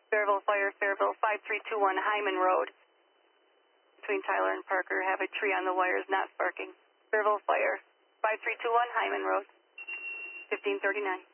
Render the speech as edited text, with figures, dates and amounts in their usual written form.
Fairville Fire, Fairville 5321 Hyman Road. Between Tyler and Parker, have a tree on the wires, not sparking. Fairville Fire, 5321 Hyman Road, 1539.